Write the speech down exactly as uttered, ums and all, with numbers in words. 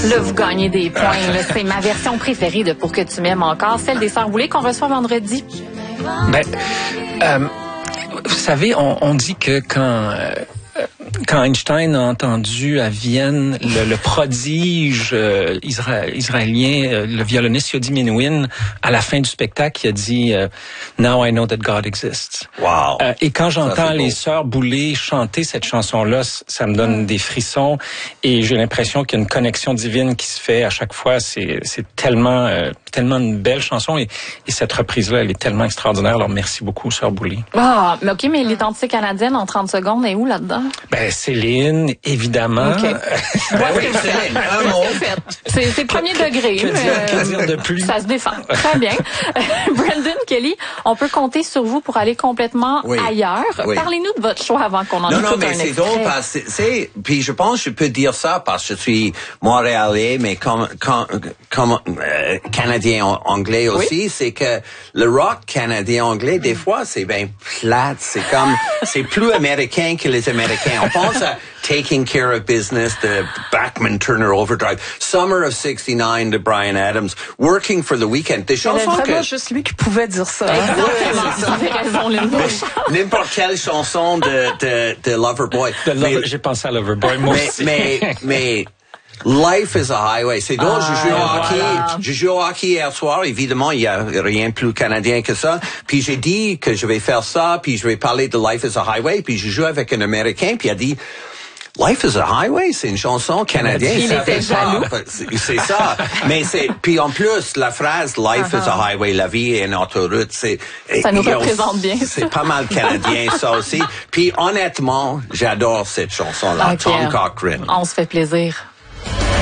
Là, vous gagnez des points. Là. C'est ma version préférée de Pour que tu m'aimes encore, celle des Sœurs Boulay qu'on reçoit vendredi. Ben, euh, vous savez, on, on dit que quand... Euh, Quand Einstein a entendu à Vienne le, le prodige euh, isra- israélien, euh, le violoniste Yodi Menuhin, à la fin du spectacle, il a dit euh, « Now I know that God exists ». Wow. Euh, et quand j'entends Ça, les Sœurs Boulay chanter cette chanson-là, ça me donne des frissons et j'ai l'impression qu'il y a une connexion divine qui se fait à chaque fois. C'est, c'est tellement, euh, tellement une belle chanson et, et cette reprise-là, elle est tellement extraordinaire. Alors merci beaucoup, Sœurs Boulay. Ah, mais OK, mais l'identité canadienne en trente secondes est où là-dedans? Ben, Céline, évidemment. OK. Ben oui, Céline, un mot. C'est, c'est premier degré. Que dire, que dire de plus? Ça se défend. Très bien. Brandon Kelly, on peut compter sur vous pour aller complètement oui. ailleurs. Oui. Parlez-nous de votre choix avant qu'on en non, écoute non, mais un c'est extrait. drôle parce que c'est, puis je pense que je peux dire ça parce que je suis montréalais, mais comme, comme, comme euh, canadien anglais aussi, oui. c'est que le rock canadien anglais, des fois, c'est bien plate. C'est comme, c'est plus américain que les Américains. On pense à Taking Care of Business de Bachman Turner Overdrive, Summer of sixty-nine de Bryan Adams, Working for the Weekend. Des chansons c'est vraiment que... juste lui qui pouvait dire ça. Hein? Exactement. Vous avez raison, Linda. N'importe quelle chanson de, de, de Loverboy. De Lover, j'ai pensé à Loverboy, moi mais, aussi. mais, mais, Life is a Highway. C'est drôle, ah, je joue au hockey. Voilà. Je joue au hockey hier soir. Évidemment, il y a rien de plus canadien que ça. Puis j'ai dit que je vais faire ça, puis je vais parler de Life is a Highway. Puis je joue avec un Américain, puis il a dit... Life is a Highway, c'est une chanson canadienne. Il était jaloux. C'est, c'est ça. Mais c'est, puis en plus, la phrase Life uh-huh. is a Highway, la vie est une autoroute, c'est, ça nous et, représente bien. C'est pas mal canadien, ça aussi. Puis honnêtement, j'adore cette chanson-là, okay. Tom Cochrane. On se fait plaisir.